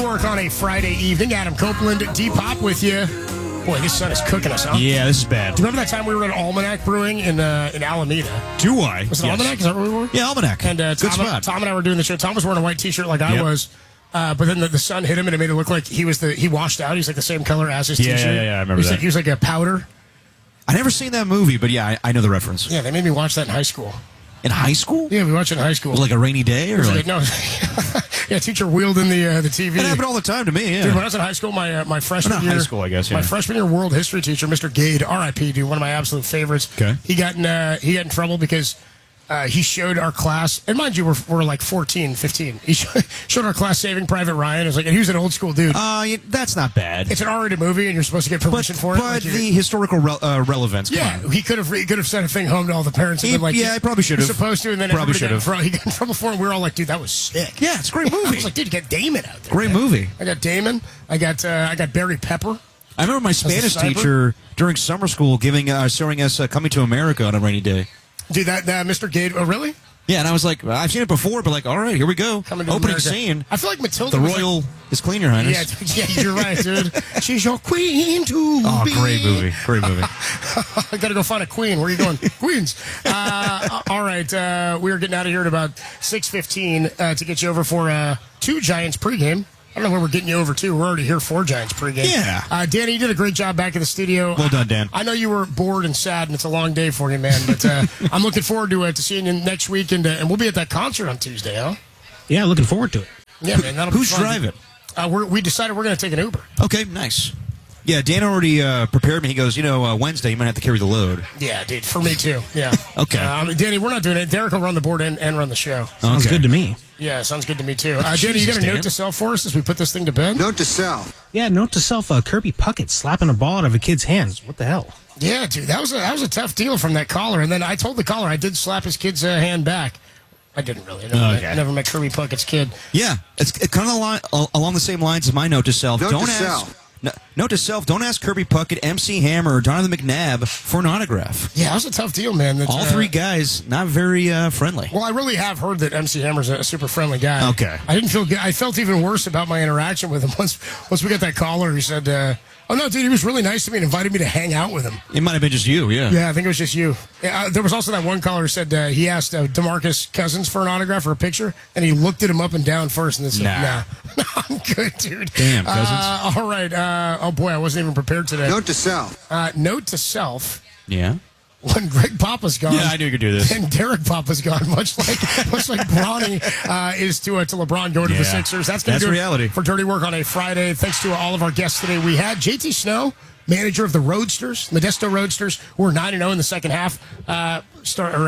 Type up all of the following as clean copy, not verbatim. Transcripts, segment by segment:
Work on a Friday evening. Adam Copeland, D-Pop with you. Boy, this sun is cooking us, huh? Yeah, this is bad. Do you remember that time we were at Almanac Brewing in Alameda? Do I? Was it Almanac? Is that where we were? Yeah, Almanac. And Good spot. Tom and I were doing the show. Tom was wearing a white T-shirt like I was. But then the sun hit him and it made it look like he washed out. He's like the same color as his T-shirt. Yeah, I remember that. He was like a powder. I never seen that movie, but yeah, I know the reference. Yeah, they made me watch that in high school. In high school? Yeah, we watched it in high school. Was it like a rainy day? Or like... No. Yeah, teacher wheeled in the TV. It happened all the time to me, yeah. Dude, when I was in high school, my freshman year... high school, I guess, yeah. My freshman year world history teacher, Mr. Gade, R.I.P., dude, one of my absolute favorites. Okay. He got in trouble because... he showed our class, and mind you, we're like 14, 15. He showed our class Saving Private Ryan. It was like, and he was an old school dude. That's not bad. It's an R-rated movie, and you're supposed to get permission for it. But like the historical relevance. Yeah, he could have sent a thing home to all the parents. And been like, I probably should have. Supposed to, and then probably should have. He got in trouble for it. And we were all like, dude, that was sick. Yeah, it's a great movie. I was like, dude, you got Damon out there. Great movie. I got Damon. I got Barry Pepper. I remember my Spanish teacher during summer school showing us Coming to America on a rainy day. Dude, that Mr. Gade. Oh, really? Yeah, and I was like, I've seen it before, but like, all right, here we go. Opening America. Scene. I feel like Matilda. The royal is clean, Your Highness. Yeah, you're right, dude. She's your queen to be. Great movie. Great movie. I got to go find a queen. Where are you going? Queens. All right, we are getting out of here at about 6:15 to get you over for 2 Giants pregame. I don't know where we're getting you over to. We're already here for Giants pregame. Yeah. Danny, you did a great job back in the studio. Well done, Dan. I know you were bored and sad, and it's a long day for you, man. But I'm looking forward to seeing you next week, and we'll be at that concert on Tuesday, huh? Yeah, looking forward to it. Yeah, man. That'll Who's be fun. driving? We decided we're going to take an Uber. Okay, nice. Yeah, Dan already prepared me. He goes, Wednesday you might have to carry the load. Yeah, dude, for me too. Yeah. Okay. Danny, we're not doing it. Derek will run the board and run the show. Sounds good to me. Yeah, sounds good to me too. Danny, you got a note to self for us as we put this thing to bed? Note to self. Yeah, note to self, Kirby Puckett slapping a ball out of a kid's hands. What the hell? Yeah, dude, that was a tough deal from that caller. And then I told the caller I did slap his kid's hand back. I didn't really. I never met Kirby Puckett's kid. Yeah, it's kind of along the same lines as my note to self. Note to self, don't ask Kirby Puckett, MC Hammer, or Donovan McNabb for an autograph. Yeah, that was a tough deal, man. All 3 guys, not very friendly. Well, I really have heard that MC Hammer's a super friendly guy. Okay. I didn't feel good. I felt even worse about my interaction with him once we got that caller who said, oh, no, dude, he was really nice to me and invited me to hang out with him. It might have been just you, yeah. Yeah, I think it was just you. There was also that one caller who said he asked DeMarcus Cousins for an autograph or a picture, and he looked at him up and down first and then said, nah. I'm good, dude. Damn, Cousins. All right. Oh, boy, I wasn't even prepared today. Note to self. Note to self. Yeah. When Greg Papa's gone, yeah, I knew you could do this. And Derek Papa's gone, much like Bronny is to LeBron going to the Sixers. That's going to do reality for Dirty Work on a Friday. Thanks to all of our guests today. We had JT Snow, manager of the Roadsters, Modesto Roadsters, who are 9-0 in the second half, starting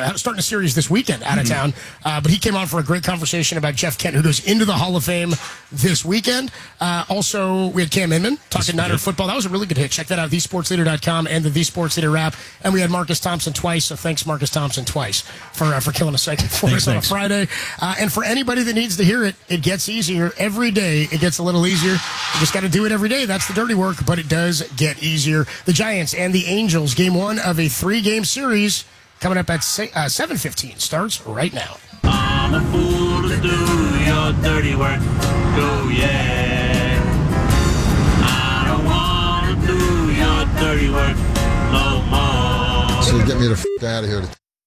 a series this weekend out of town. But he came on for a great conversation about Jeff Kent, who goes into the Hall of Fame this weekend. Also, we had Cam Inman talking Niner football. That was a really good hit. Check that out, thesportsleader.com and the Sports Leader app. And we had Marcus Thompson twice, so thanks, Marcus Thompson, twice for killing a segment for us on a Friday. And for anybody that needs to hear it, it gets easier. Every day, it gets a little easier. You just got to do it every day. That's the dirty work, but it does get easier. The Giants and the Angels, game 1 of a 3-game series, coming up at 7:15. Starts right now. I'm a fool to do your dirty work. Go, yeah. I don't want to do your dirty work no more. So get me the f*** out of here.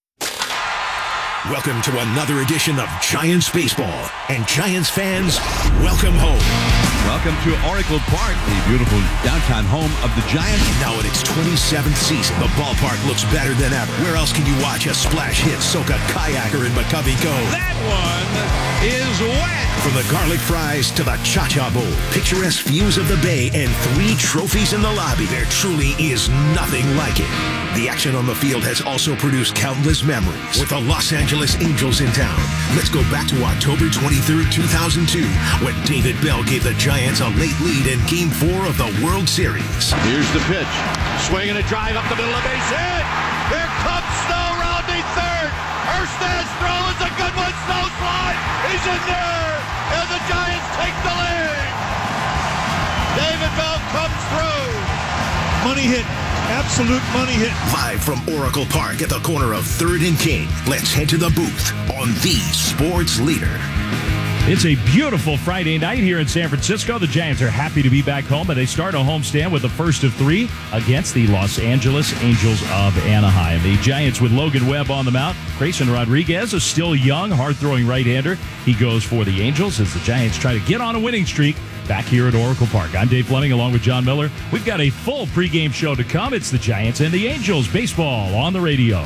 Welcome to another edition of Giants Baseball. And Giants fans, welcome home. Welcome to Oracle Park, the beautiful downtown home of the Giants. Now in its 27th season, the ballpark looks better than ever. Where else can you watch a splash hit soak a kayaker in McCovey Cove? That one is wet. From the garlic fries to the cha-cha bowl, picturesque views of the bay, and 3 trophies in the lobby, there truly is nothing like it. The action on the field has also produced countless memories. With the Los Angeles Angels in town, let's go back to October 23rd, 2002, when David Bell gave the Giants a late lead in Game 4 of the World Series. Here's the pitch. Swing and a drive up the middle of the base hit. Here comes Snow rounding third. Hernandez throw is a good one. Snow slide. He's in there. And the Giants take the lead. David Bell comes through. Money hit. Absolute money hit. Live from Oracle Park at the corner of 3rd and King. Let's head to the booth on the Sports Leader. It's a beautiful Friday night here in San Francisco. The Giants are happy to be back home, and they start a homestand with the first of 3 against the Los Angeles Angels of Anaheim. The Giants with Logan Webb on the mound. Grayson Rodriguez, a still young, hard-throwing right-hander. He goes for the Angels as the Giants try to get on a winning streak back here at Oracle Park. I'm Dave Fleming along with John Miller. We've got a full pregame show to come. It's the Giants and the Angels baseball on the radio.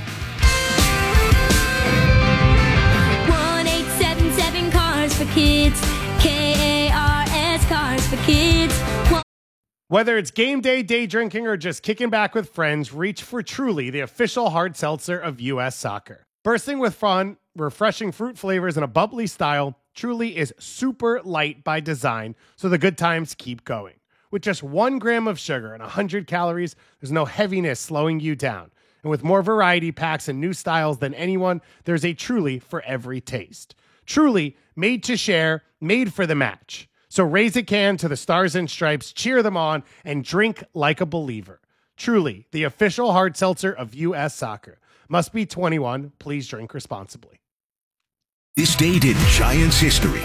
1-877 Cars for Kids. KARS Cars for Kids. Whether it's game day, day drinking, or just kicking back with friends, reach for Truly, the official hard seltzer of U.S. Soccer. Bursting with fun, refreshing fruit flavors, and a bubbly style, Truly is super light by design, so the good times keep going. With just 1 gram of sugar and 100 calories, there's no heaviness slowing you down. And with more variety packs and new styles than anyone, there's a Truly for every taste. Truly, made to share, made for the match. So raise a can to the Stars and Stripes, cheer them on, and drink like a believer. Truly, the official hard seltzer of U.S. Soccer. Must be 21. Please drink responsibly. This date in Giants history.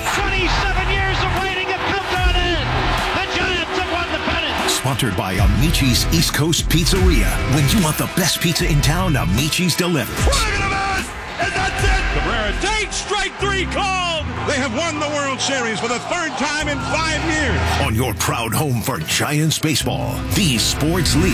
27 years of waiting have come to an end. The Giants have won the pennant. Sponsored by Amici's East Coast Pizzeria. When you want the best pizza in town, Amici's delivers. Swing and a miss, and that's it. Cabrera takes strike 3 called. They have won the World Series for the 3rd time in 5 years. On your proud home for Giants baseball, the Sports League.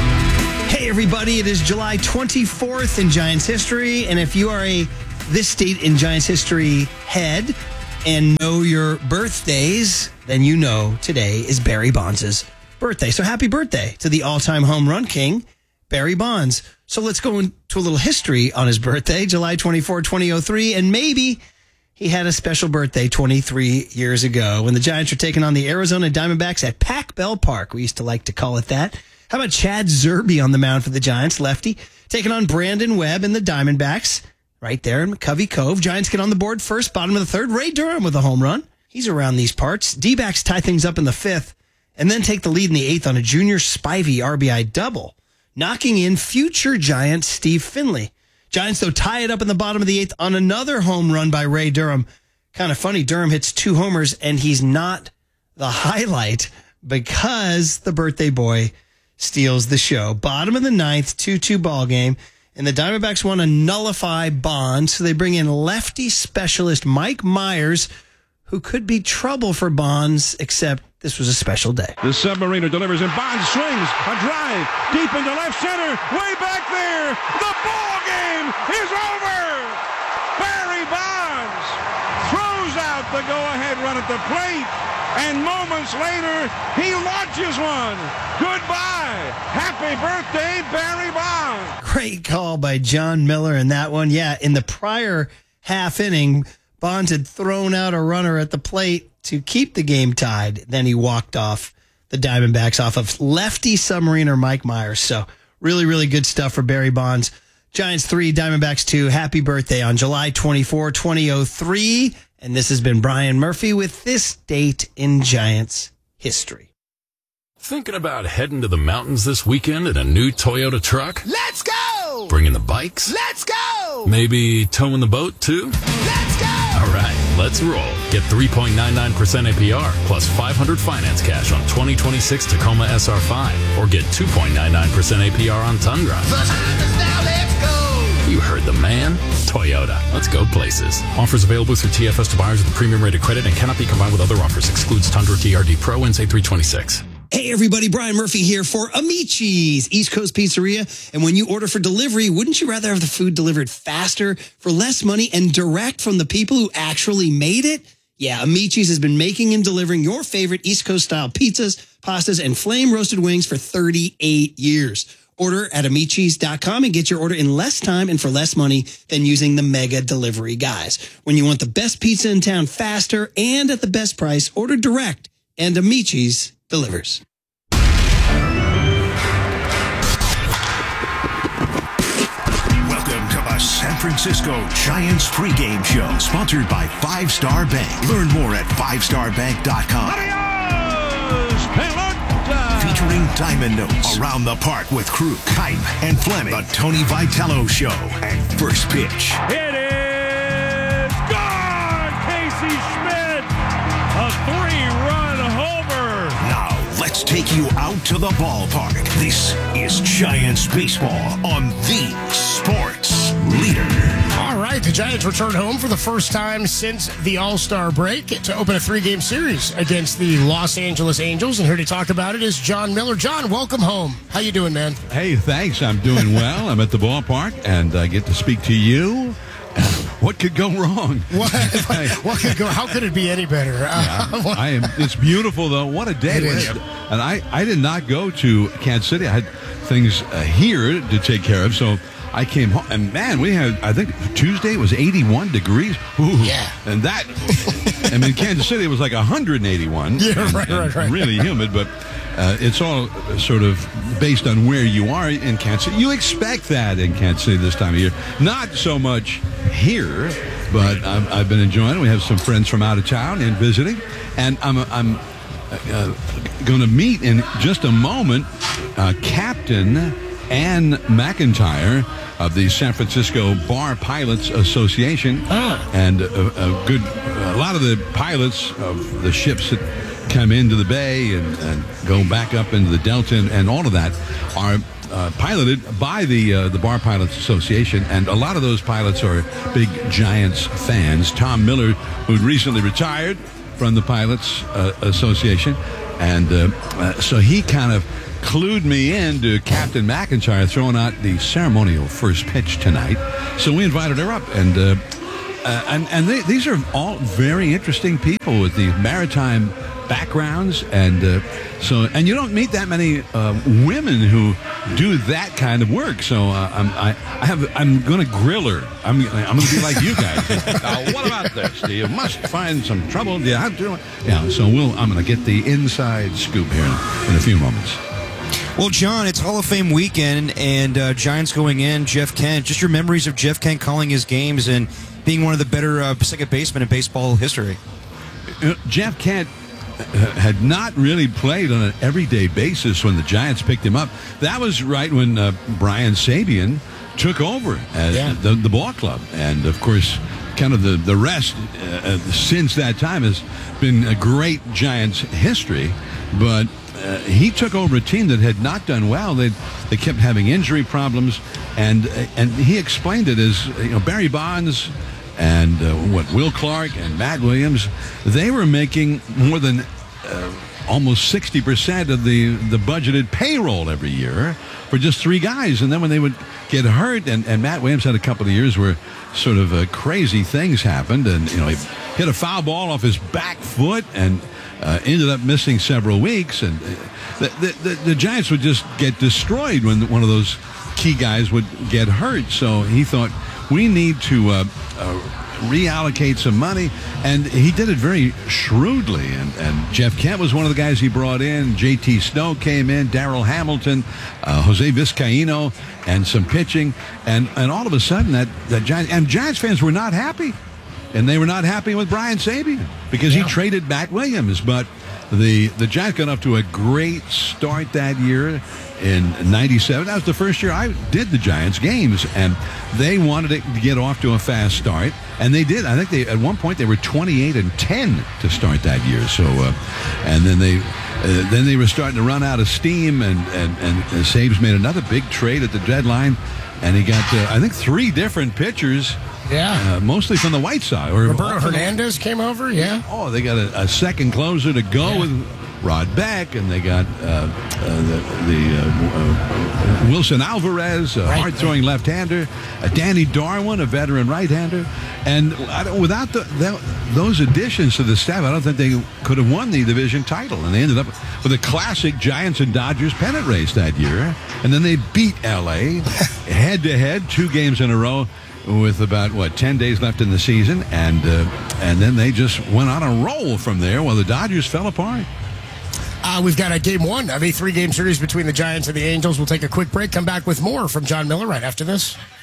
Hey, everybody, it is July 24th in Giants history, and if you are a This Date in Giants History head and know your birthdays, then you know today is Barry Bonds' birthday. So happy birthday to the all-time home run king, Barry Bonds. So let's go into a little history on his birthday, July 24, 2003, and maybe he had a special birthday 23 years ago when the Giants were taking on the Arizona Diamondbacks at Pac Bell Park. We used to like to call it that. How about Chad Zerbe on the mound for the Giants, lefty, taking on Brandon Webb and the Diamondbacks right there in McCovey Cove. Giants get on the board first, bottom of the 3rd. Ray Durham with a home run. He's around these parts. D-backs tie things up in the 5th and then take the lead in the 8th on a Junior Spivey RBI double, knocking in future Giant Steve Finley. Giants, though, tie it up in the bottom of the 8th on another home run by Ray Durham. Kind of funny, Durham hits 2 homers, and he's not the highlight because the birthday boy steals the show. Bottom of the 9th, 2-2 ball game, and the Diamondbacks want to nullify Bonds, so they bring in lefty specialist Mike Myers, who could be trouble for Bonds, except this was a special day. The Submariner delivers, and Bonds swings a drive deep into left center, way back there. The ball game is over. Barry Bonds throws out the go-ahead run at the plate, and moments later, he launches one. Goodbye. Happy birthday, Barry Bonds. Great call by John Miller in that one. Yeah, in the prior half inning, Bonds had thrown out a runner at the plate to keep the game tied. Then he walked off the Diamondbacks off of lefty submariner Mike Myers. So really, really good stuff for Barry Bonds. Giants 3, Diamondbacks 2. Happy birthday on July 24, 2003. And this has been Brian Murphy with This Date in Giants History. Thinking about heading to the mountains this weekend in a new Toyota truck? Let's go! Bringing the bikes? Let's go! Maybe towing the boat too? Let's go! All right, let's roll. Get 3.99% APR plus 500 finance cash on 2026 Tacoma SR5 or get 2.99% APR on Tundra. The time is now, let's go! You heard the man. Toyota. Let's go places. Offers available through TFS to buyers with a premium rated credit and cannot be combined with other offers. Excludes Tundra TRD Pro Wednesday 326. Hey everybody, Brian Murphy here for Amici's East Coast Pizzeria. And when you order for delivery, wouldn't you rather have the food delivered faster, for less money, and direct from the people who actually made it? Yeah, Amici's has been making and delivering your favorite East Coast style pizzas, pastas, and flame roasted wings for 38 years. Order at Amici's.com and get your order in less time and for less money than using the mega delivery guys. When you want the best pizza in town faster and at the best price, order direct, and Amici's delivers. Welcome to the San Francisco Giants pregame show, sponsored by 5 Star Bank. Learn more at 5starbank.com. Featuring Diamond Notes, Around the Park with Krug, Hype, and Fleming, The Tony Vitello Show, and First Pitch. It is gone! Casey Let's take you out to the ballpark. This is Giants baseball on the Sports Leader. All right, the Giants return home for the first time since the All-Star break to open a 3-game series against the Los Angeles Angels. And here to talk about it is John Miller. John, welcome home. How you doing, man? Hey, thanks. I'm doing well. I'm at the ballpark, and I get to speak to you. What could go wrong? What could go? How could it be any better? I am. It's beautiful, though. What a day! It is. And I did not go to Kansas City. I had things here to take care of, so I came home. And man, we had, I think Tuesday was 81 degrees. Ooh. Yeah. And that, I mean, Kansas City was like 181. Yeah, right. Really humid, but it's all sort of based on where you are in Kansas City. You expect that in Kansas City this time of year. Not so much here, but I've been enjoying it. We have some friends from out of town and visiting, and I'm going to meet in just a moment Captain Ann McIntyre of the San Francisco Bar Pilots Association, and a lot of the pilots of the ships that come into the bay and go back up into the Delta and all of that are piloted by the Bar Pilots Association, and a lot of those pilots are big Giants fans. Tom Miller, who recently retired from the Pilots Association, and so he kind of clued me into Captain McIntyre throwing out the ceremonial first pitch tonight. So we invited her up, and these are all very interesting people with the maritime backgrounds, and you don't meet that many women who do that kind of work. So I'm going to grill her. I'm going to be like you guys. What about this? Do you must find some trouble? Do you have to? Yeah. So I'm going to get the inside scoop here in a few moments. Well, John, it's Hall of Fame weekend, and Giants going in. Jeff Kent. Just your memories of Jeff Kent calling his games and being one of the better second basemen in baseball history. Jeff Kent had not really played on an everyday basis when the Giants picked him up. That was right when Brian Sabean took over as the ball club. And, of course, kind of the rest since that time has been a great Giants history. But he took over a team that had not done well. They kept having injury problems. And he explained it as, Barry Bonds and Will Clark and Matt Williams, they were making more than almost 60% of the budgeted payroll every year for just 3 guys. And then when they would get hurt, and Matt Williams had a couple of years where sort of crazy things happened, and he hit a foul ball off his back foot and ended up missing several weeks, and the Giants would just get destroyed when one of those key guys would get hurt. So he thought, we need to reallocate some money, and he did it very shrewdly. And Jeff Kent was one of the guys he brought in. J.T. Snow came in, Darrell Hamilton, Jose Vizcaíno, and some pitching, and all of a sudden that Giants fans were not happy, and they were not happy with Brian Sabean because he traded Matt Williams. But the Giants got up to a great start that year in 97. That was the first year I did the Giants games, and they wanted it to get off to a fast start, and they did. I think at one point they were 28-10 to start that year. So, and then they were starting to run out of steam, and Sabes made another big trade at the deadline, and he got I think 3 different pitchers. Yeah. Mostly from the White Sox. Roberto Hernandez came over, yeah. Oh, they got a second closer to go with Rod Beck, and they got Wilson Alvarez, a hard-throwing left-hander, Danny Darwin, a veteran right-hander. And without those additions to the staff, I don't think they could have won the division title. And they ended up with a classic Giants and Dodgers pennant race that year. And then they beat L.A. head-to-head 2 games in a row, with about 10 days left in the season, and then they just went on a roll from there while the Dodgers fell apart. We've got a game 1 of a 3-game series between the Giants and the Angels. We'll take a quick break, come back with more from John Miller right after this.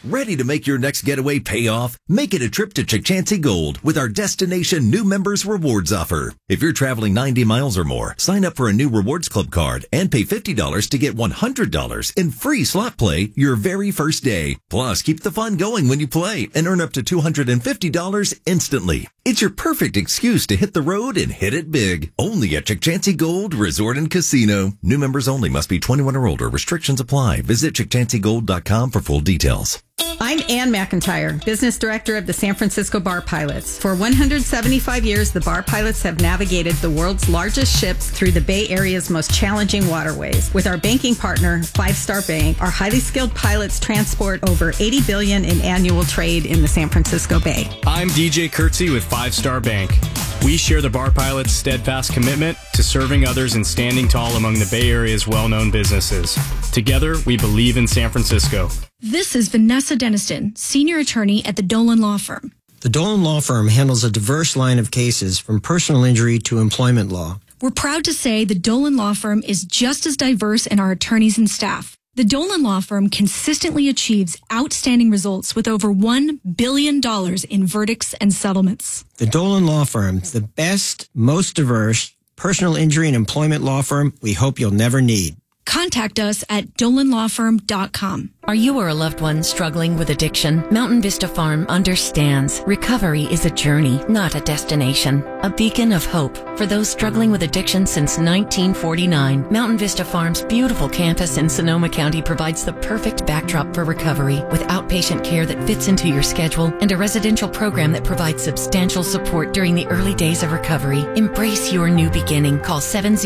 Ready to make your next getaway pay off? Make it a trip to Chukchansi Gold with our Destination New Members Rewards offer. If you're traveling 90 miles or more, sign up for a new Rewards Club card and pay $50 to get $100 in free slot play your very first day. Plus, keep the fun going when you play and earn up to $250 instantly. It's your perfect excuse to hit the road and hit it big. Only at Chukchansi Gold Resort and Casino. New members only. Must be 21 or older. Restrictions apply. Visit ChukchansiGold.com for full details. I'm Ann McIntyre, Business Director of the San Francisco Bar Pilots. For 175 years, the Bar Pilots have navigated the world's largest ships through the Bay Area's most challenging waterways. With our banking partner, Five Star Bank, our highly skilled pilots transport over $80 billion in annual trade in the San Francisco Bay. I'm DJ Kurtzy with Five Star Bank. We share the Bar Pilots' steadfast commitment to serving others and standing tall among the Bay Area's well-known businesses. Together, we believe in San Francisco. This is Vanessa Deniston, Senior Attorney at the Dolan Law Firm. The Dolan Law Firm handles a diverse line of cases from personal injury to employment law. We're proud to say the Dolan Law Firm is just as diverse in our attorneys and staff. The Dolan Law Firm consistently achieves outstanding results with over $1 billion in verdicts and settlements. The Dolan Law Firm, the best, most diverse personal injury and employment law firm we hope you'll never need. Contact us at dolanlawfirm.com. Are you or a loved one struggling with addiction? Mountain Vista Farm understands recovery is a journey, not a destination. A beacon of hope for those struggling with addiction since 1949. Mountain Vista Farm's beautiful campus in Sonoma County provides the perfect backdrop for recovery with outpatient care that fits into your schedule and a residential program that provides substantial support during the early days of recovery. Embrace your new beginning. Call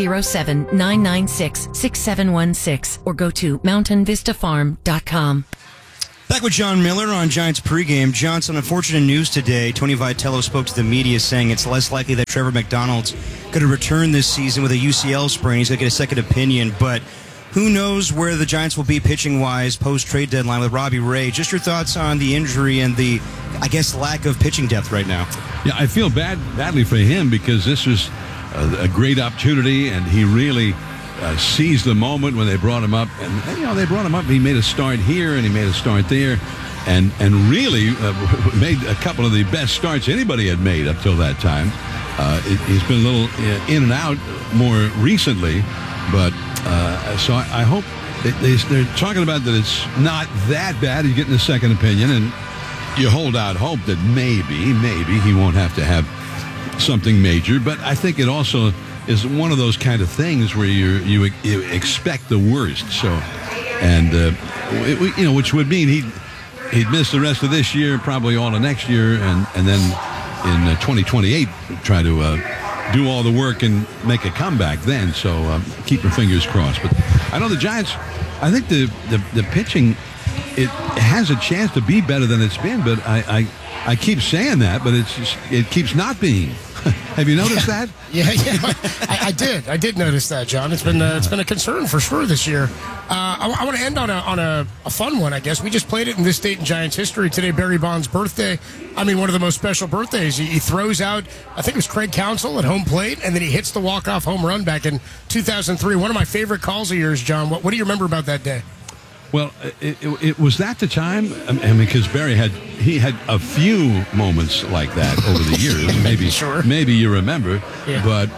707-996-6716 or go to mountainvistafarm.com. Back with John Miller on Giants pregame. John, some unfortunate news today. Tony Vitello spoke to the media saying it's less likely that Trevor McDonald's going to return this season with a UCL sprain. He's going to get a second opinion, but who knows where the Giants will be pitching-wise post-trade deadline with Robbie Ray. Just your thoughts on the injury and the, I guess, lack of pitching depth right now. Yeah, I feel badly for him because this was a great opportunity, and he really seized the moment when they brought him up. And, they brought him up. He made a start here, and he made a start there, and really made a couple of the best starts anybody had made up till that time. He's been a little in and out more recently, but so I hope they're talking about that it's not that bad. He's getting a second opinion, and you hold out hope that maybe he won't have to have something major. But I think it also is one of those kind of things where you expect the worst. So, and which would mean he'd miss the rest of this year, probably all of next year, and then in 2028 try to do all the work and make a comeback then. So keep your fingers crossed. But I know the Giants. I think the pitching it has a chance to be better than it's been. But I keep saying that, but it keeps not being. Have you noticed that? Yeah. I did notice that, John. It's been a concern for sure this year. I want to end on a fun one, I guess. We just played it in this date in Giants history today. Barry Bonds' birthday. I mean, one of the most special birthdays. He throws out, I think it was Craig Counsell at home plate, and then he hits the walk-off home run back in 2003. One of my favorite calls of yours, John. What do you remember about that day? Well, it was that the time, and because Barry had a few moments like that over the years. Maybe sure. Maybe you remember, yeah. But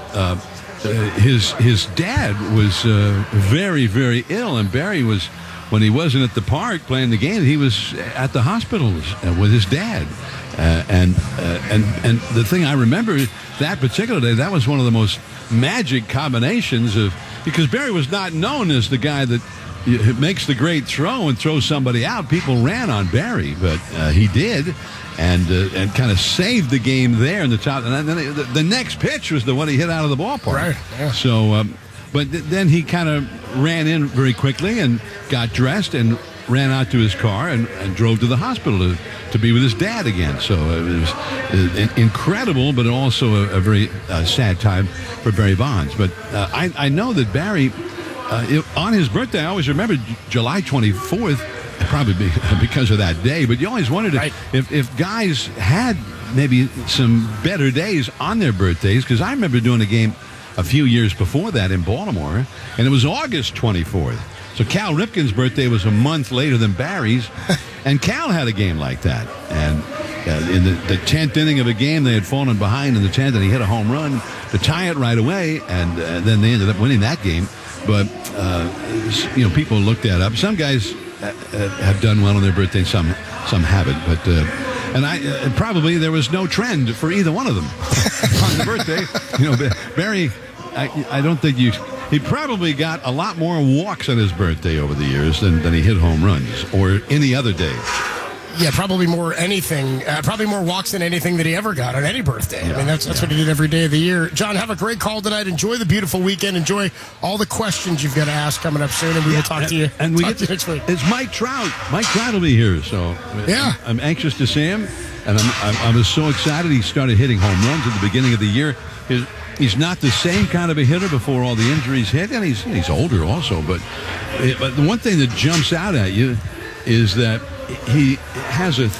his dad was very, very ill, and Barry was, when he wasn't at the park playing the game, he was at the hospital with his dad. And the thing I remember that particular day, that was one of the most magic combinations because Barry was not known as the guy that makes the great throw and throws somebody out. People ran on Barry, but he did, and kind of saved the game there in the top. And then the next pitch was the one he hit out of the ballpark. Right. Yeah. So, but then he kind of ran in very quickly and got dressed and ran out to his car and drove to the hospital to be with his dad again. So it was incredible, but also a very sad time for Barry Bonds. But I know that Barry. On his birthday, I always remember July 24th, probably because of that day, but you always wondered if guys had maybe some better days on their birthdays, because I remember doing a game a few years before that in Baltimore, and it was August 24th. So Cal Ripken's birthday was a month later than Barry's, and Cal had a game like that. And in the 10th inning of a game, they had fallen behind in the 10th, and he hit a home run to tie it right away, and then they ended up winning that game. But, people looked that up. Some guys have done well on their birthday, some haven't. But and probably there was no trend for either one of them on the birthday. Barry, I don't think he probably got a lot more walks on his birthday over the years than he hit home runs or any other day. Yeah, probably more walks than anything that he ever got on any birthday. I mean, that's what he did every day of the year. John, have a great call tonight. Enjoy the beautiful weekend. Enjoy all the questions you've got to ask coming up soon, and we will talk to you. And we get to next week. It's Mike Trout. Mike Trout will be here, so I'm anxious to see him, and I was so excited. He started hitting home runs at the beginning of the year. He's not the same kind of a hitter before all the injuries hit, and he's older also. But the one thing that jumps out at you is that he has a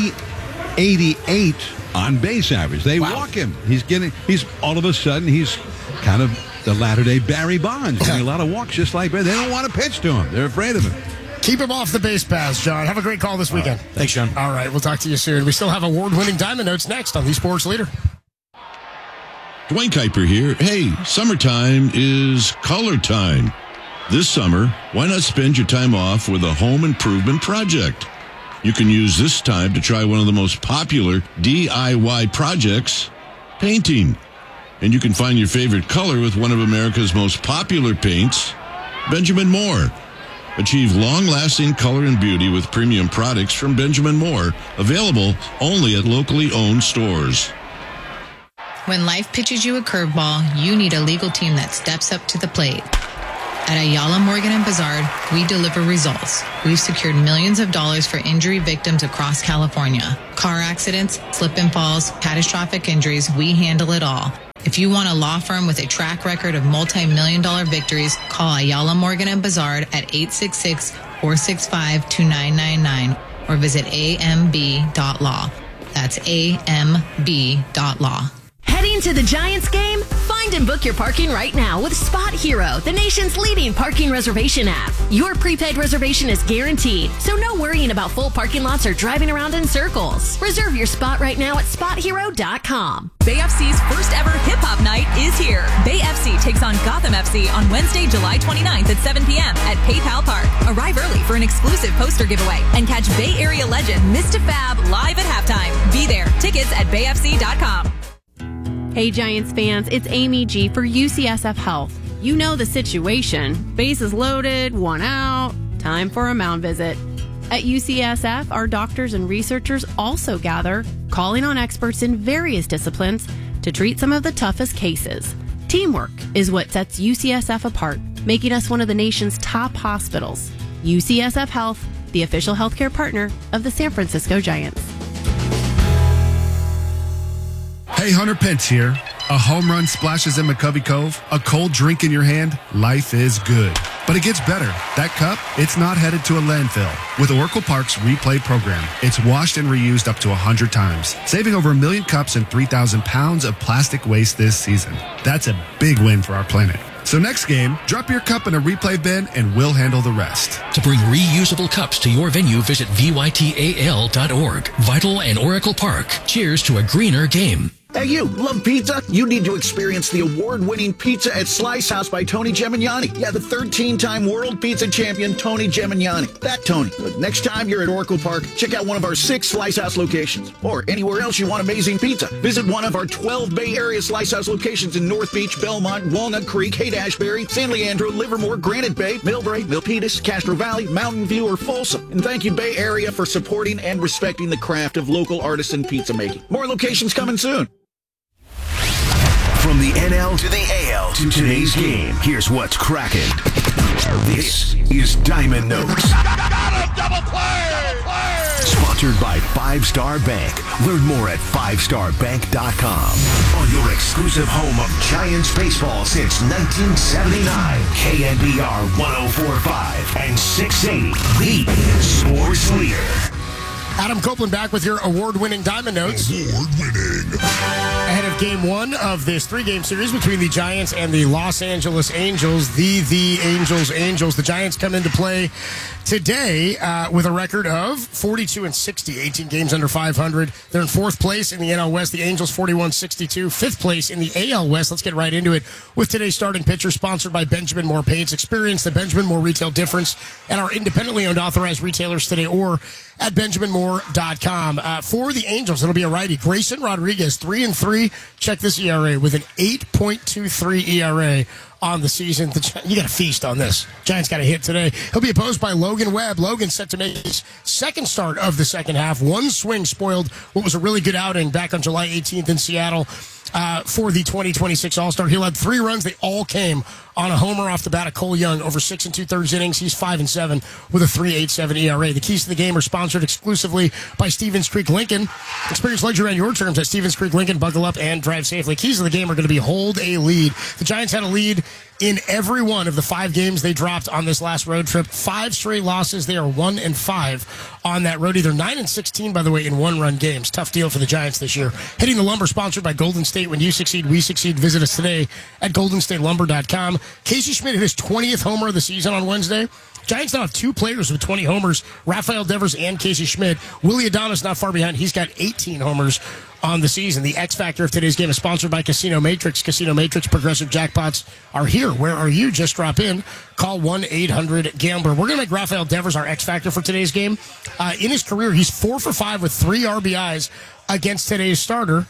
388 on base average. They walk him. He's all of a sudden he's kind of the latter-day Barry Bonds, getting a lot of walks just like Barry. They don't want to pitch to him. They're afraid of him. Keep him off the base paths, John. Have a great call this weekend. Thanks, John. All right, we'll talk to you soon. We still have award-winning Diamond Notes next on the Sports Leader. Dwayne Kuiper here. Hey, summertime is color time. This summer, why not spend your time off with a home improvement project? You can use this time to try one of the most popular DIY projects, painting. And you can find your favorite color with one of America's most popular paints, Benjamin Moore. Achieve long-lasting color and beauty with premium products from Benjamin Moore, available only at locally owned stores. When life pitches you a curveball, you need a legal team that steps up to the plate. At Ayala Morgan & Bizard, we deliver results. We've secured millions of dollars for injury victims across California. Car accidents, slip and falls, catastrophic injuries, we handle it all. If you want a law firm with a track record of multi-million-dollar victories, call Ayala Morgan & Bizard at 866-465-2999 or visit amb.law. That's amb.law. Heading to the Giants game? Find and book your parking right now with Spot Hero, the nation's leading parking reservation app. Your prepaid reservation is guaranteed, so no worrying about full parking lots or driving around in circles. Reserve your spot right now at SpotHero.com. Bay FC's first ever hip hop night is here. Bay FC takes on Gotham FC on Wednesday, July 29th at 7 p.m. at PayPal Park. Arrive early for an exclusive poster giveaway and catch Bay Area legend Mr. Fab live at halftime. Be there. Tickets at BayFC.com. Hey Giants fans, it's Amy G for UCSF Health. You know the situation. Bases loaded, one out, time for a mound visit. At UCSF, our doctors and researchers also gather, calling on experts in various disciplines to treat some of the toughest cases. Teamwork is what sets UCSF apart, making us one of the nation's top hospitals. UCSF Health, the official healthcare partner of the San Francisco Giants. Hey, Hunter Pence here. A home run splashes in McCovey Cove, a cold drink in your hand, life is good. But it gets better. That cup, it's not headed to a landfill. With Oracle Park's Replay program, it's washed and reused up to 100 times, saving over 1 million cups and 3,000 pounds of plastic waste this season. That's a big win for our planet. So next game, drop your cup in a replay bin and we'll handle the rest. To bring reusable cups to your venue, visit vytal.org. Vital and Oracle Park. Cheers to a greener game. Hey, you love pizza? You need to experience the award-winning Pizza at Slice House by Tony Gemignani. Yeah, the 13-time world pizza champion, Tony Gemignani. That Tony. But next time you're at Oracle Park, check out one of our 6 Slice House locations. Or anywhere else you want amazing pizza. Visit one of our 12 Bay Area Slice House locations in North Beach, Belmont, Walnut Creek, Haight-Ashbury, San Leandro, Livermore, Granite Bay, Millbrae, Milpitas, Castro Valley, Mountain View, or Folsom. And thank you, Bay Area, for supporting and respecting the craft of local artisan pizza making. More locations coming soon. From the NL to the AL to today's game, here's what's cracking. This is Diamond Notes. Double play! Sponsored by 5 Star Bank. Learn more at 5starbank.com. On your exclusive home of Giants baseball since 1979. KNBR 104.5 and 680. The Sports Leader. Adam Copeland back with your award-winning Diamond Notes. Award-winning. Ahead of of Game 1 of this 3-game series between the Giants and the Los Angeles Angels. The Angels. The Giants come into play today with a record of 42-60, 18 games under 500. They're in 4th place in the NL West. The Angels 41-62, 5th place in the AL West. Let's get right into it with today's starting pitcher, sponsored by Benjamin Moore Paints. Experience the Benjamin Moore retail difference at our independently owned authorized retailers today or at BenjaminMoore.com. For the Angels, it'll be a righty. Grayson Rodriguez, 3-3. Check this ERA with an 8.23 ERA on the season. You got to feast on this. Giants got a hit today. He'll be opposed by Logan Webb. Logan set to make his second start of the second half. One swing spoiled what was a really good outing back on July 18th in Seattle for the 2026 All-Star. He led 3 runs. They all came on a homer off the bat of Cole Young over 6 2/3 innings. He's 5-7 with a 3.87 ERA. The keys to the game are sponsored exclusively by Stevens Creek Lincoln. Experience luxury on your terms at Stevens Creek Lincoln. Buckle up and drive safely. Keys to the game are going to be hold a lead. The Giants had a lead in every one of the 5 games they dropped on this last road trip. 5 straight losses. They are 1-5 on that road. Either 9-16, by the way, in one-run games. Tough deal for the Giants this year. Hitting the Lumber, sponsored by Golden State. When you succeed, we succeed. Visit us today at GoldenStateLumber.com. Casey Schmidt hit his 20th homer of the season on Wednesday. Giants now have 2 players with 20 homers, Rafael Devers and Casey Schmidt. Willie Adonis not far behind. He's got 18 homers on the season. The X Factor of today's game is sponsored by Casino Matrix. Casino Matrix progressive jackpots are here. Where are you? Just drop in. Call 1-800-GAMBLER. We're going to make Rafael Devers our X Factor for today's game. In his career, he's 4 for 5 with 3 RBIs against today's starter.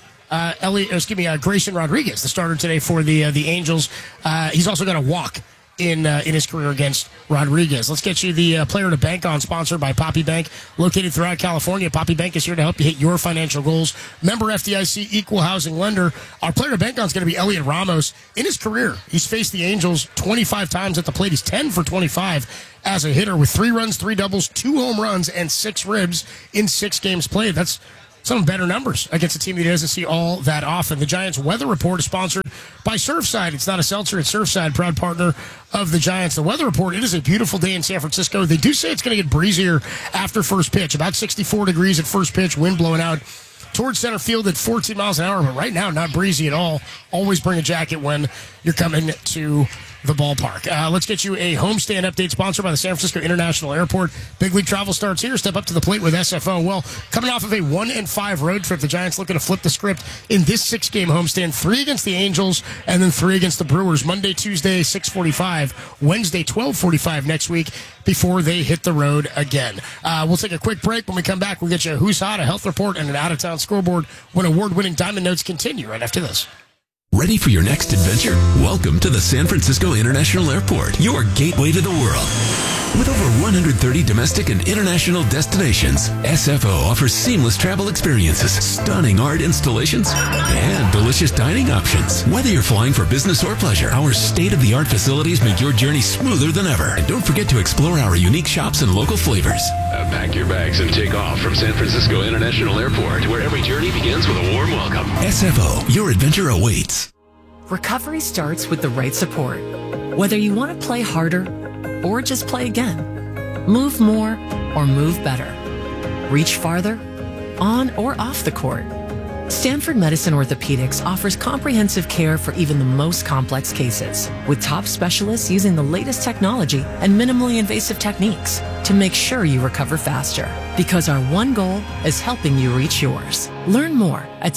Grayson Rodriguez, the starter today for the Angels. He's also got a walk in his career against Rodriguez. Let's get you the player to bank on, sponsored by Poppy Bank, located throughout California. Poppy Bank is here to help you hit your financial goals. Member FDIC, equal housing lender. Our player to bank on is going to be Elliot Ramos. In his career, he's faced the Angels 25 times at the plate. He's 10 for 25 as a hitter with 3 runs, 3 doubles, 2 home runs, and 6 ribs in 6 games played. That's some better numbers against a team that he doesn't see all that often. The Giants weather report is sponsored by Surfside. It's not a seltzer, it's Surfside, proud partner of the Giants. The weather report, it is a beautiful day in San Francisco. They do say it's going to get breezier after first pitch. About 64 degrees at first pitch, wind blowing out towards center field at 14 miles an hour. But right now, not breezy at all. Always bring a jacket when you're coming to the ballpark. Let's get you a homestand update sponsored by the San Francisco International Airport. Big league travel starts here. Step up to the plate with SFO. Well, coming off of a 1-5 road trip, the Giants looking to flip the script in this 6-game homestand. 3 against the Angels and then 3 against the Brewers. Monday, Tuesday, 6:45. Wednesday, 12:45 next week before they hit the road again. We'll take a quick break. When we come back, we'll get you a Who's Hot, a health report, and an out-of-town scoreboard when award-winning Diamond Notes continue right after this. Ready for your next adventure? Welcome to the San Francisco International Airport, your gateway to the world. With over 130 domestic and international destinations, SFO offers seamless travel experiences, stunning art installations, and delicious dining options. Whether you're flying for business or pleasure, our state-of-the-art facilities make your journey smoother than ever. And don't forget to explore our unique shops and local flavors. Pack your bags and take off from San Francisco International Airport, where every journey begins with a warm welcome. SFO, your adventure awaits. Recovery starts with the right support. Whether you want to play harder or just play again, move more or move better, reach farther, on or off the court, Stanford Medicine Orthopedics offers comprehensive care for even the most complex cases, with top specialists using the latest technology and minimally invasive techniques to make sure you recover faster. Because our one goal is helping you reach yours. Learn more at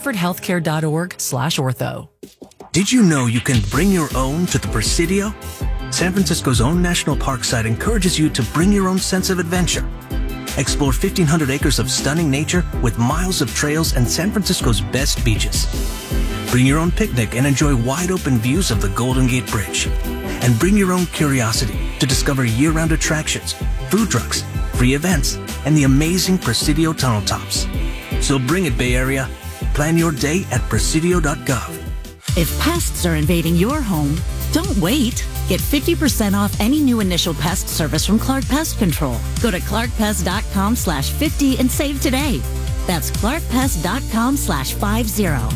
stanfordhealthcare.org/ortho. Did you know you can bring your own to the Presidio? San Francisco's own national park site encourages you to bring your own sense of adventure. Explore 1,500 acres of stunning nature with miles of trails and San Francisco's best beaches. Bring your own picnic and enjoy wide-open views of the Golden Gate Bridge. And bring your own curiosity to discover year-round attractions, food trucks, free events, and the amazing Presidio tunnel tops. So bring it, Bay Area. Plan your day at presidio.gov. If pests are invading your home, don't wait. Get 50% off any new initial pest service from Clark Pest Control. Go to clarkpest.com/50 and save today. That's clarkpest.com/50.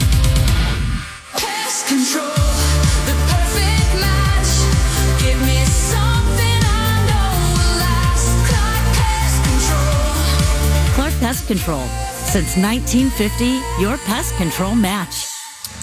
Pest Control, the perfect match. Give me something I know will last. Clark Pest Control. Clark Pest Control. Since 1950, your pest control match.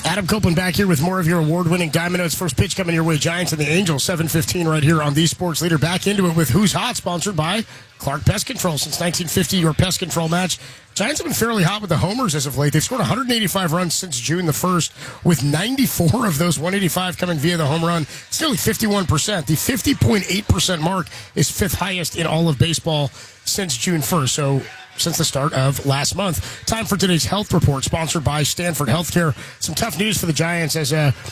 Adam Copeland back here with more of your award-winning Diamond Notes. First pitch coming your way, Giants and the Angels, 7:15 right here on the Sports Leader. Back into it with Who's Hot, sponsored by Clark Pest Control. Since 1950, your pest control match. Giants have been fairly hot with the homers as of late. They've scored 185 runs since June the 1st, with 94 of those 185 coming via the home run. It's nearly 51%. The 50.8% mark is fifth highest in all of baseball since June 1st. So since the start of last month. Time for today's health report, sponsored by Stanford Healthcare. Some tough news for the Giants as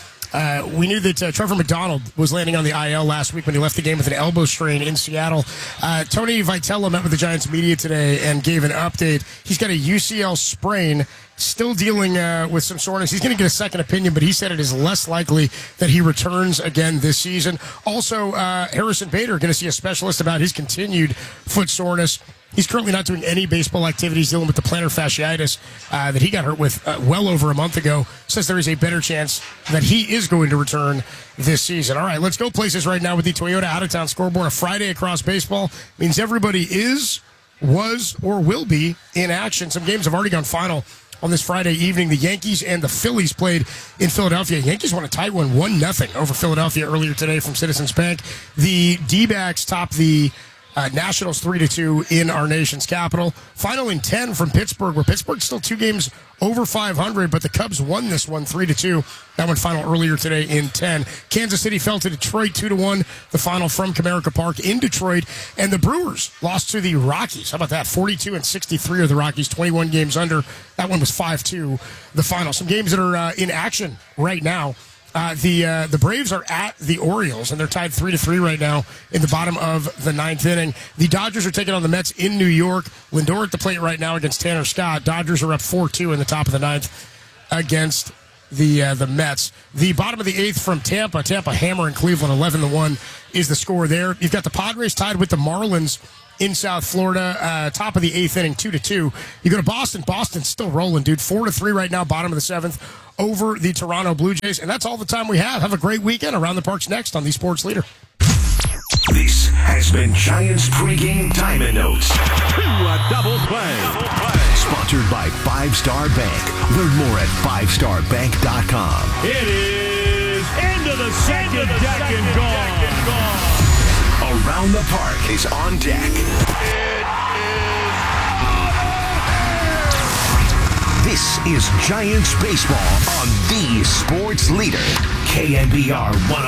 we knew that Trevor McDonald was landing on the IL last week when he left the game with an elbow strain in Seattle. Tony Vitello met with the Giants media today and gave an update. He's got a UCL sprain, still dealing with some soreness. He's going to get a second opinion, but he said it is less likely that he returns again this season. Also, Harrison Bader going to see a specialist about his continued foot soreness. He's currently not doing any baseball activities, dealing with the plantar fasciitis that he got hurt with well over a month ago. Says there is a better chance that he is going to return this season. All right, let's go places right now with the Toyota Out-of-Town scoreboard. A Friday across baseball means everybody is, was, or will be in action. Some games have already gone final on this Friday evening. The Yankees and the Phillies played in Philadelphia. Yankees won a tight one, 1-0 over Philadelphia earlier today from Citizens Bank. The D-backs topped the Nationals 3-2 in our nation's capital. Final in 10 from Pittsburgh, where Pittsburgh's still 2 games over 500, but the Cubs won this one 3-2. That one final earlier today in 10. Kansas City fell to Detroit 2-1. The final from Comerica Park in Detroit. And the Brewers lost to the Rockies. How about that? 42-63 are the Rockies, 21 games under. That one was 5-2, the final. Some games that are in action right now. The Braves are at the Orioles, and they're tied 3-3 right now in the bottom of the 9th inning. The Dodgers are taking on the Mets in New York. Lindor at the plate right now against Tanner Scott. Dodgers are up 4-2 in the top of the 9th against the Mets. The bottom of the 8th from Tampa. Tampa hammering Cleveland 11-1 is the score there. You've got the Padres tied with the Marlins in South Florida, top of the 8th inning, 2-2. You go to Boston. Boston's still rolling, dude. 4-3 right now, bottom of the 7th, over the Toronto Blue Jays. And that's all the time we have. Have a great weekend. Around the Park's next on the Sports Leader. This has been Giants pregame Diamond Notes. A double play. Sponsored by 5 Star Bank. Learn more at 5starbank.com. It is into the second deck and gone. Around the Park is on deck. This is Giants baseball on the Sports Leader, KNBR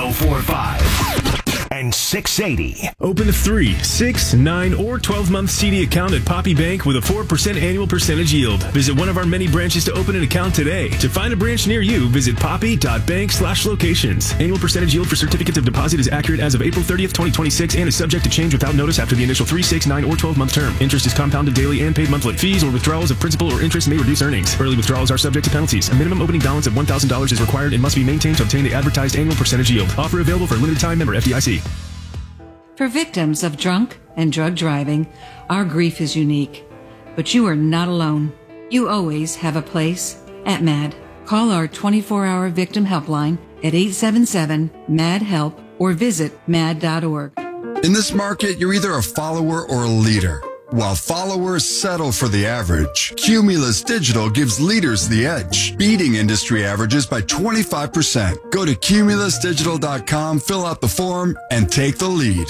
104.5 and 680. Open a 3, 6, 9, or 12-month CD account at Poppy Bank with a 4% annual percentage yield. Visit one of our many branches to open an account today. To find a branch near you, visit poppy.bank/locations. Annual percentage yield for certificates of deposit is accurate as of April 30th, 2026 and is subject to change without notice after the initial 3, 6, 9, or 12-month term. Interest is compounded daily and paid monthly. Fees or withdrawals of principal or interest may reduce earnings. Early withdrawals are subject to penalties. A minimum opening balance of $1,000 is required and must be maintained to obtain the advertised annual percentage yield. Offer available for a limited time. Member FDIC. For victims of drunk and drug driving, our grief is unique. But you are not alone. You always have a place at MAD. Call our 24-hour victim helpline at 877-MAD-HELP or visit mad.org. In this market, you're either a follower or a leader. While followers settle for the average, Cumulus Digital gives leaders the edge, beating industry averages by 25%. Go to cumulusdigital.com, fill out the form, and take the lead.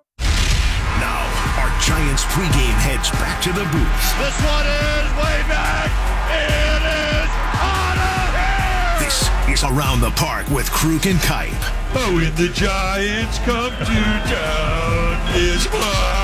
Now, our Giants pregame heads back to the booth. This one is way back. It is out of here. This is Around the Park with Kruk and Kipe. Oh, when the Giants come to town, it's my.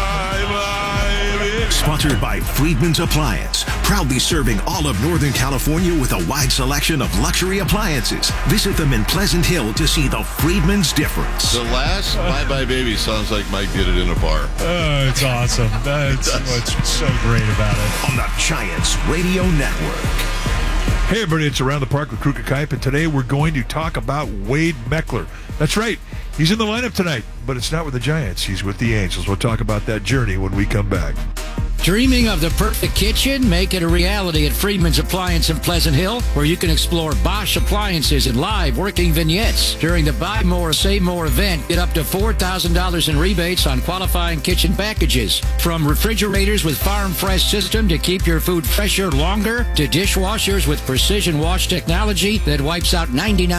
Sponsored by Friedman's Appliance, proudly serving all of Northern California with a wide selection of luxury appliances. Visit them in Pleasant Hill to see the Friedman's difference. The last Bye Bye Baby sounds like Mike did it in a bar. Oh, it's awesome. That's what's so great about it. On the Giants Radio Network. Hey, everybody, it's Around the Park with Kruk and Kipe, and today we're going to talk about Wade Meckler. That's right. He's in the lineup tonight, but it's not with the Giants. He's with the Angels. We'll talk about that journey when we come back. Dreaming of the perfect kitchen? Make it a reality at Friedman's Appliance in Pleasant Hill, where you can explore Bosch appliances and live working vignettes. During the Buy More, Save More event, get up to $4,000 in rebates on qualifying kitchen packages. From refrigerators with Farm Fresh system to keep your food fresher longer, to dishwashers with precision wash technology that wipes out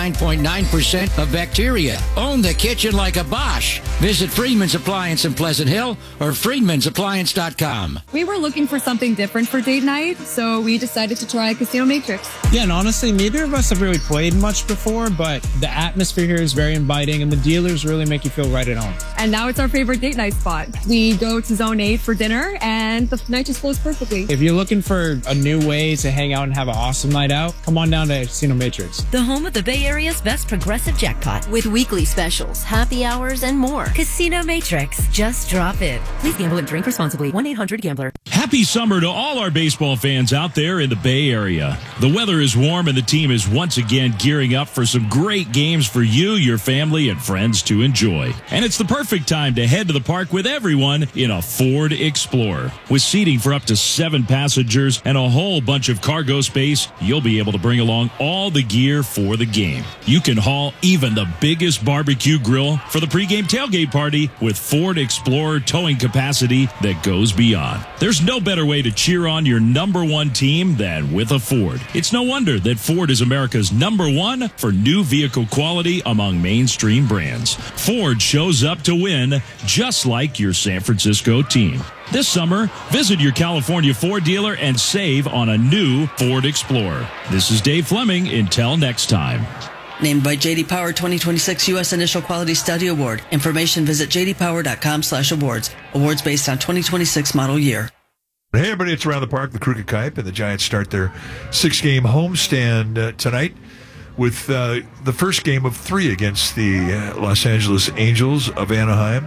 99.9% of bacteria. Own the kitchen like a Bosch. Visit Friedman's Appliance in Pleasant Hill or Friedman'sAppliance.com. We were looking for something different for date night, so we decided to try Casino Matrix. Yeah, and honestly, neither of us have really played much before, but the atmosphere here is very inviting, and the dealers really make you feel right at home. And now it's our favorite date night spot. We go to Zone 8 for dinner, and the night just flows perfectly. If you're looking for a new way to hang out and have an awesome night out, come on down to Casino Matrix. The home of the Bay Area's best progressive jackpot. With weekly specials, happy hours, and more. Casino Matrix. Just drop in. Please gamble and drink responsibly. 1-800-GAMBLER. Happy summer to all our baseball fans out there in the Bay Area. The weather is warm and the team is once again gearing up for some great games for you, your family, and friends to enjoy. And it's the perfect time to head to the park with everyone in a Ford Explorer. With seating for up to 7 passengers and a whole bunch of cargo space, you'll be able to bring along all the gear for the game. You can haul even the biggest barbecue grill for the pregame tailgate party with Ford Explorer towing capacity that goes beyond. There's no better way to cheer on your number one team than with a Ford. It's no wonder that Ford is America's number one for new vehicle quality among mainstream brands. Ford shows up to win, just like your San Francisco team. This summer, visit your California Ford dealer and save on a new Ford Explorer. This is Dave Fleming. Until next time. Named by J.D. Power 2026 U.S. Initial Quality Study Award. Information visit jdpower.com/awards. Awards based on 2026 model year. Hey, everybody, it's Around the Park. The Crooked Kipe and the Giants start their 6-game homestand tonight with the first game of 3 against the Los Angeles Angels of Anaheim.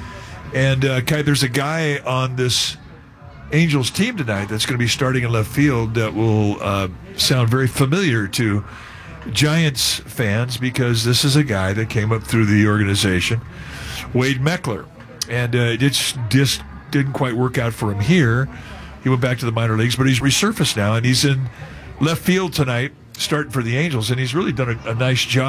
And, Kipe, there's a guy on this Angels team tonight that's going to be starting in left field that will sound very familiar to Giants fans, because this is a guy that came up through the organization, Wade Meckler. And it just didn't quite work out for him here. He went back to the minor leagues, but he's resurfaced now, and he's in left field tonight starting for the Angels, and he's really done a nice job.